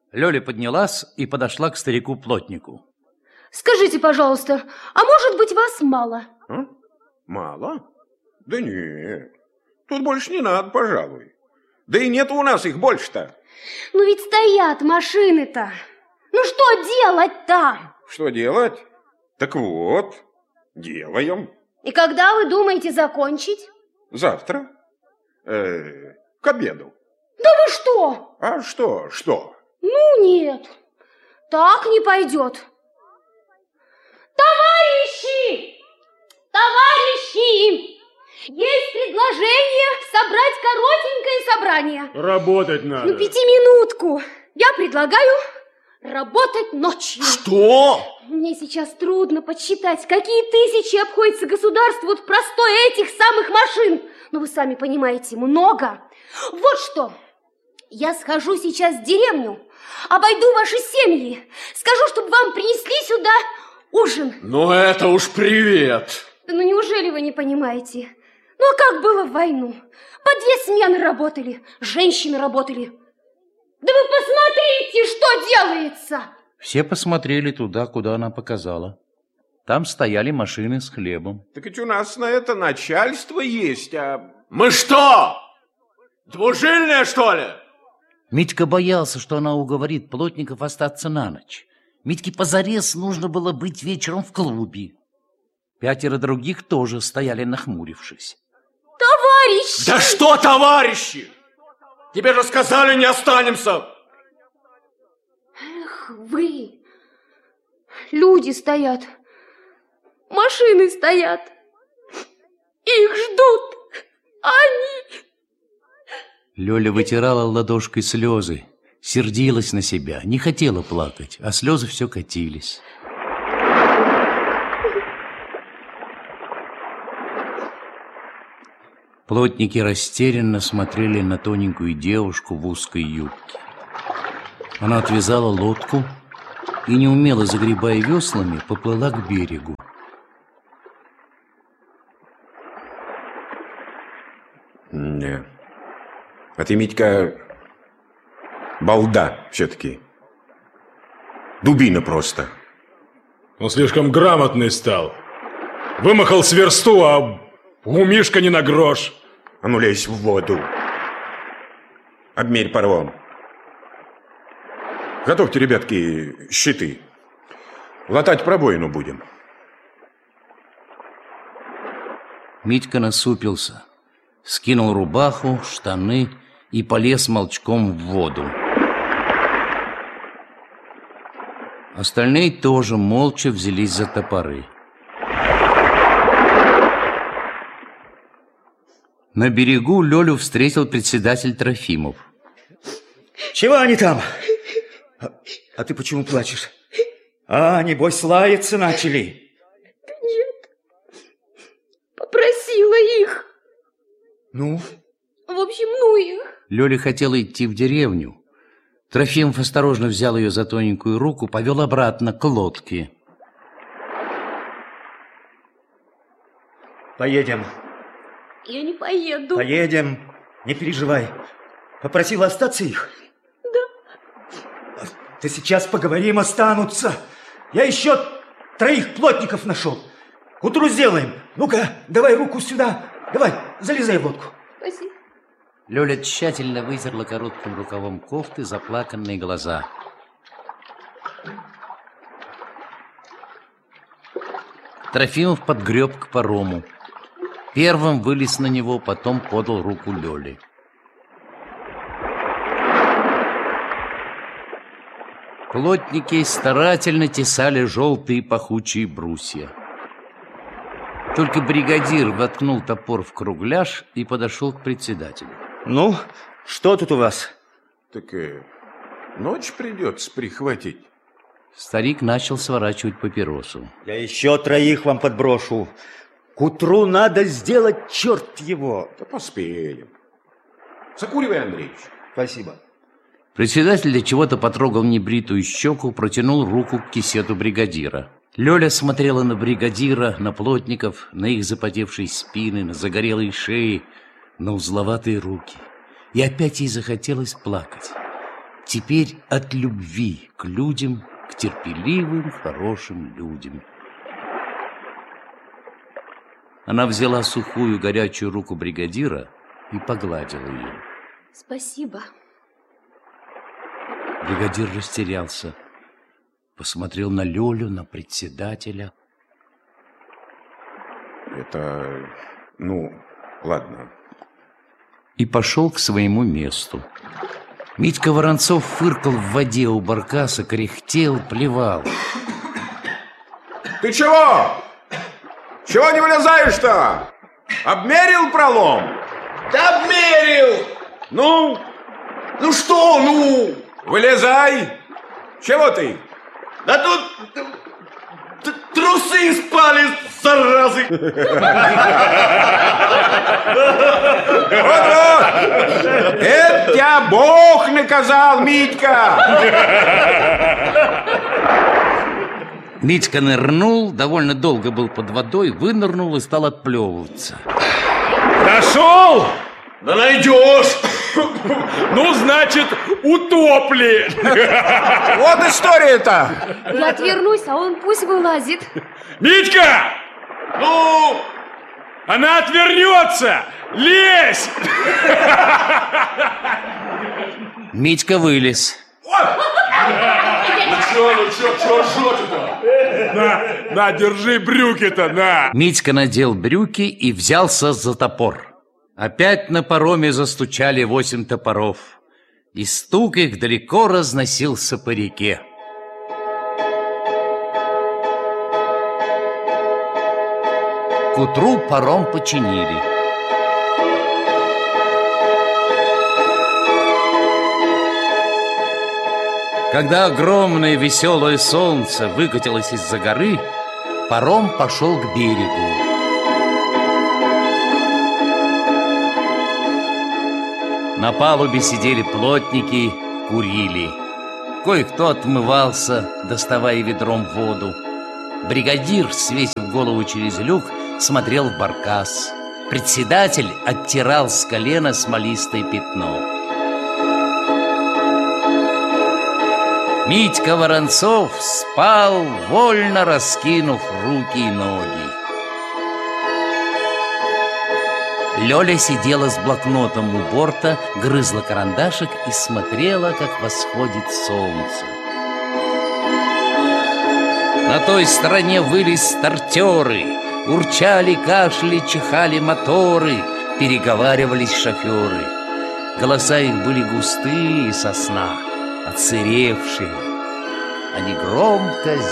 Лёля поднялась и подошла к старику-плотнику. Скажите, пожалуйста, а может быть вас мало? А? Мало? Да нет, тут больше не надо, пожалуй. Да и нет у нас их больше-то. Ну ведь стоят машины-то. Ну что делать-то? Что делать? Так вот, делаем. И когда вы думаете закончить? Завтра. К обеду. Да вы что? А что? Ну нет, так не пойдет. Товарищи! Товарищи! Есть предложение собрать коротенькое собрание. Работать надо. Ну, 5-минутку. Я предлагаю работать ночью. Что? Мне сейчас трудно подсчитать, какие тысячи обходится государству вот простой этих самых машин. Ну, вы сами понимаете, много. Вот что. Я схожу сейчас в деревню, обойду ваши семьи, скажу, чтобы вам принесли сюда ужин. Ну, это уж привет. Да ну, неужели вы не понимаете? Ну, а как было в войну? По 2 смены работали, женщины работали. Да вы посмотрите, что делается! Все посмотрели туда, куда она показала. Там стояли машины с хлебом. Так ведь у нас на это начальство есть, а... Мы что? Двужильные, что ли? Митька боялся, что она уговорит плотников остаться на ночь. Митьке позарез нужно было быть вечером в клубе. 5 других тоже стояли, нахмурившись. Товарищи! Да что, товарищи? Тебе же сказали, не останемся. Эх, вы! Люди стоят, машины стоят, их ждут, они... Лёля вытирала ладошкой слезы, сердилась на себя, не хотела плакать, а слезы все катились. Плотники растерянно смотрели на тоненькую девушку в узкой юбке. Она отвязала лодку и, неумело загребая веслами, поплыла к берегу. Не. А ты, Митька, балда все-таки. Дубина просто. Он слишком грамотный стал. Вымахал с версту, а у Мишка не на грош. А ну лезь в воду. Обмерь паром. Готовьте, ребятки, щиты. Латать пробоину будем. Митька насупился, скинул рубаху, штаны и полез молчком в воду. Остальные тоже молча взялись за топоры. На берегу Лёлю встретил председатель Трофимов. Чего они там? А ты почему плачешь? А, небось, лаяться начали. Да нет, попросила их. Ну? В общем, ну их. Лёля хотела идти в деревню. Трофимов осторожно взял ее за тоненькую руку, повел обратно к лодке. Поедем. Я не поеду. Поедем, не переживай. Попросила остаться их? Да. Да сейчас поговорим, останутся. Я еще 3 плотников нашел. К утру сделаем. Ну-ка, давай руку сюда. Давай, залезай в лодку. Спасибо. Лёля тщательно вытерла коротким рукавом кофты заплаканные глаза. Трофимов подгреб к парому. Первым вылез на него, потом подал руку Лёле. Плотники старательно тесали желтые пахучие брусья. Только бригадир воткнул топор в кругляш и подошел к председателю. Ну, что тут у вас? Так ночь придется прихватить. Старик начал сворачивать папиросу. Я еще 3 вам подброшу. К утру надо сделать, черт его. Да поспеем. Закуривай, Андреевич. Спасибо. Председатель для чего-то потрогал небритую щеку, протянул руку к кисету бригадира. Лёля смотрела на бригадира, на плотников, на их запотевшие спины, на загорелые шеи, на узловатые руки. И опять ей захотелось плакать. Теперь от любви к людям, к терпеливым, хорошим людям. Она взяла сухую горячую руку бригадира и погладила ее. Спасибо. Бригадир растерялся. Посмотрел на Лёлю, на председателя. Это, ладно. И пошел к своему месту. Митька Воронцов фыркал в воде у баркаса, кряхтел, плевал. Ты чего? Чего не вылезаешь-то? Обмерил пролом? Да обмерил! Ну? Ну что, ну? Вылезай! Чего ты? Да тут трусы спали, заразы! Вот! Это тебя Бог наказал, Митька! Митька нырнул, довольно долго был под водой, вынырнул и стал отплевываться. Нашел? Да найдешь! Ну, значит, утопли. Вот история-то! Я отвернусь, а он пусть вылазит. Митька! Ну? Она отвернется! Лезь! Митька вылез. Ну что ты-то? На, держи брюки-то, на! Митька надел брюки и взялся за топор. Опять на пароме застучали 8 топоров, и стук их далеко разносился по реке. К утру паром починили. Когда огромное веселое солнце выкатилось из-за горы, паром пошел к берегу. На палубе сидели плотники, курили. Кое-кто отмывался, доставая ведром воду. Бригадир, свесив голову через люк, смотрел в баркас. Председатель оттирал с колена смолистое пятно. Митька Воронцов спал, вольно раскинув руки и ноги. Лёля сидела с блокнотом у борта, грызла карандашик и смотрела, как восходит солнце. На той стороне выли стартеры, урчали, кашляли, чихали моторы, переговаривались шоферы. Голоса их были густые, со сна, отсыревшие. Они громко